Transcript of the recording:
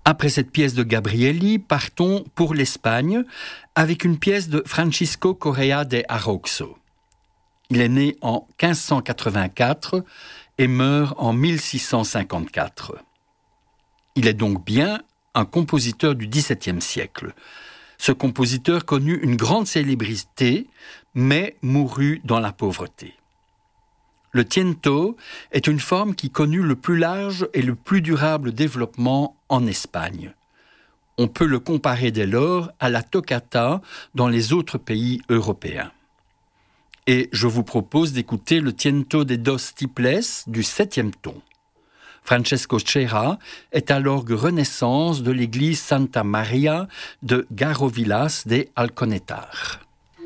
Après cette pièce de Gabrieli, partons pour l'Espagne avec une pièce de Francisco Correa de Arauxo. Il est né en 1584 et meurt en 1654. Il est donc bien un compositeur du XVIIe siècle. Ce compositeur connut une grande célébrité, mais mourut dans la pauvreté. Le tiento est une forme qui connut le plus large et le plus durable développement en Espagne. On peut le comparer dès lors à la toccata dans les autres pays européens. Et je vous propose d'écouter le tiento de dos tiples du 7e ton. Francesco Cera est à l'orgue Renaissance de l'église Santa Maria de Garovillas de Alconetar.